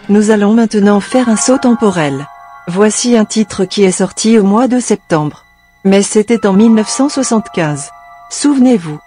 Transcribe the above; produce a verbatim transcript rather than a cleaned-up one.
Nous allons maintenant faire un saut temporel. Voici un titre qui est sorti au mois de septembre. Mais c'était en mille neuf cent soixante-quinze. Souvenez-vous.